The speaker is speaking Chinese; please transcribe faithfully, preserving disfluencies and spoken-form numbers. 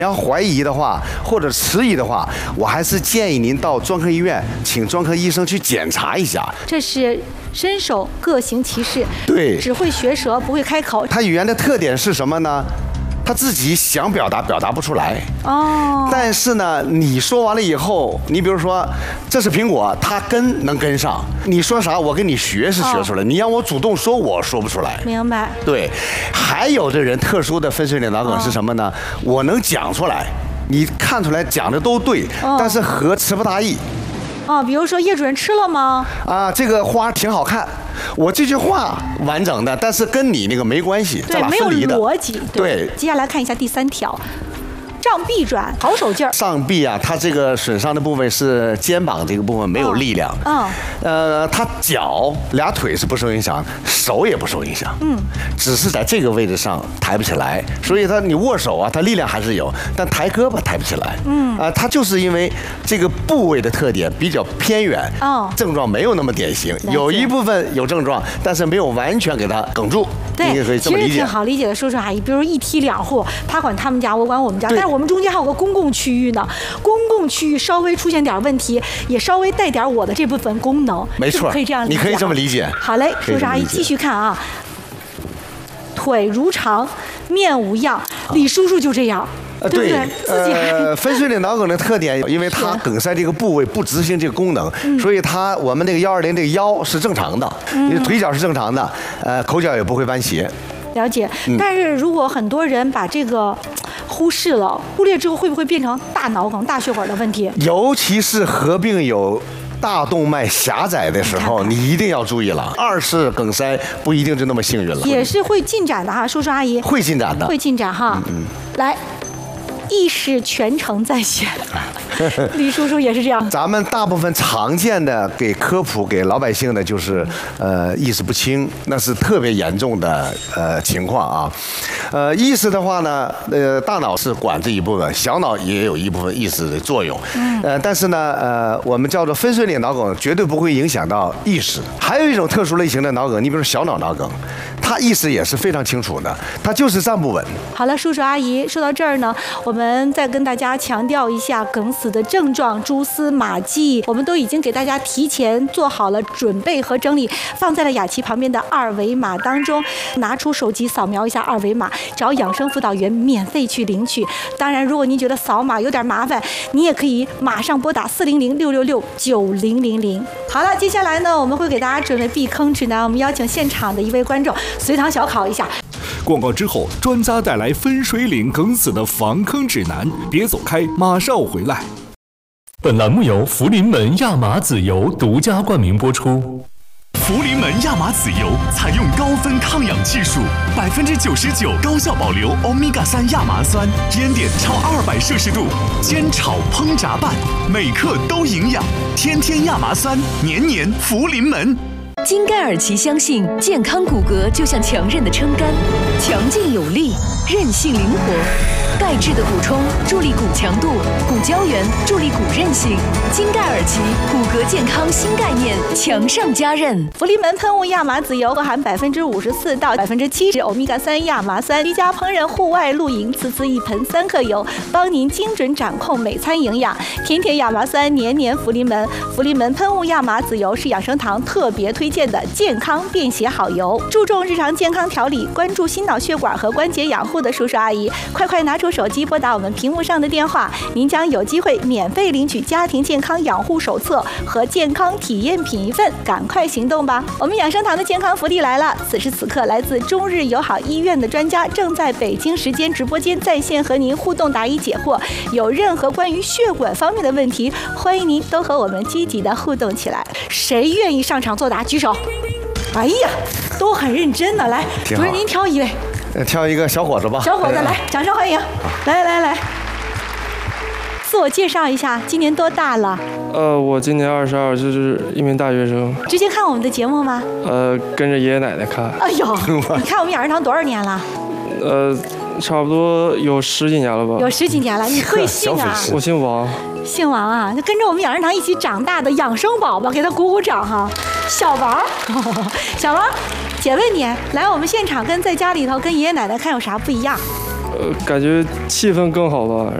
要怀疑的话，或者迟疑的话，我还是建议您到专科医院，请专科医生去检查一下。 这是身手各行其事， 对， 只会学舌，不会开口。 他语言的特点是什么呢？他自己想表达，表达不出来。 哦。 但是呢，你说完了以后，你比如说，这是苹果，他跟能跟上。你说啥，我跟你学是学出来。哦、你让我主动说，我说不出来。 明白。 对，还有的人特殊的分水岭脑梗是什么呢？哦、我能讲出来，你看出来讲的都对，哦、但是和词不达意。 哦，比如说叶主任吃了吗？ 啊，这个花挺好看。我这句话完整的，但是跟你那个没关系， 对，没有逻辑。 对， 接下来看一下第三条。上臂转，好手劲儿。 上臂啊，它这个损伤的部分是肩膀这个部分没有力量。 嗯。 呃，它脚俩腿是不受影响，手也不受影响。嗯。只是在这个位置上抬不起来，所以它你握手啊，它力量还是有，但抬胳膊抬不起来。嗯。啊，它就是因为这个部位的特点比较偏远，哦，症状没有那么典型，有一部分有症状，但是没有完全给它梗住。 对， 你可以这么理解。 其实挺好理解的，叔叔阿姨。比如一梯两户，他管他们家，我管我们家，但是我们中间还有个公共区域呢。公共区域稍微出现点问题，也稍微带点我的这部分功能。 没错， 可以这样理解。 你可以这么理解。 好嘞，叔叔阿姨继续看啊。腿如常，面无恙，李叔叔就这样。 呃，对，呃，分水岭脑梗的特点，因为它梗塞这个部位不执行这个功能，嗯、所以它我们这个幺二零这个腰是正常的，你、嗯、腿脚是正常的，呃，口角也不会弯斜。 了解，嗯、但是如果很多人把这个忽视了，忽略之后，会不会变成大脑梗、大血管的问题？ 尤其是合并有大动脉狭窄的时候，看看你一定要注意了。二次梗塞不一定就那么幸运了， 也是会进展的哈，叔叔阿姨。 会进展的， 会进展哈。嗯嗯，来。意识全程在线，李叔叔也是这样。 咱们大部分常见的给科普给老百姓的就是，呃，意识不清，那是特别严重的呃情况啊。呃，意识的话呢，呃，大脑是管这一部分，小脑也有一部分意识的作用。嗯。呃，但是呢，呃，我们叫做分水岭脑梗，绝对不会影响到意识。还有一种特殊类型的脑梗，你比如说小脑脑梗，它意识也是非常清楚的，它就是站不稳。 好了，叔叔阿姨，说到这儿呢，我们。我们再跟大家强调一下梗死的症状、蛛丝马迹，我们都已经给大家提前做好了准备和整理，放在了雅琪旁边的二维码当中。拿出手机扫描一下二维码，找养生辅导员免费去领取。当然，如果您觉得扫码有点麻烦，你也可以马上拨打四零零六六六九零零零。好了，接下来呢，我们会给大家准备避坑指南，我们邀请现场的一位观众随堂小考一下。 广告之后，专家带来分水岭梗死的防坑指南，别走开，马上回来。 本栏目由福临门亚麻籽油独家冠名播出。 福临门亚麻籽油采用高分抗氧技术，百分之九十九高效保留欧米伽三亚麻酸，烟点超二百摄氏度，煎炒烹炸拌，每克都营养。天天亚麻酸，年年福临门。 金盖尔奇相信，健康骨骼就像强韧的撑杆，强劲有力，韧性灵活。钙质的补充助力骨强度，骨胶原助力骨韧性。金盖尔奇骨骼健康新概念，强上加韧。 福临门喷雾亚麻籽油含百分之五十四到百分之七十欧米伽三亚麻酸，居家烹饪、户外露营，次次一盆三克油，帮您精准掌控每餐营养。天天亚麻酸，年年福临门。福临门喷雾亚麻籽油是养生堂特别推荐的健康便携好油，注重日常健康调理，关注心脑血管和关节养护的叔叔阿姨，快快拿出手机拨打我们屏幕上的电话，您将有机会免费领取家庭健康养护手册和健康体验品一份，赶快行动吧！我们养生堂的健康福利来了，此时此刻，来自中日友好医院的专家正在北京时间直播间在线和您互动答疑解惑，有任何关于血管方面的问题，欢迎您都和我们积极的互动起来。谁愿意上场作答？举手。哎呀，都很认真的，来，主任您挑一位。 挑一个小伙子吧。 小伙子，来，掌声欢迎！来来来，自我介绍一下，今年多大了？ 呃，我今年二十二，就是一名大学生。 之前看我们的节目吗？ 呃，跟着爷爷奶奶看。 哎呦，你看我们养生堂多少年了？ 呃，差不多有十几年了吧。 有十几年了，你贵姓啊？ 我姓王。 姓王啊，就跟着我们养生堂一起长大的养生宝宝，给他鼓鼓掌哈！小王，小王，姐问你，来我们现场跟在家里头跟爷爷奶奶看有啥不一样？ 呃，感觉气氛更好吧，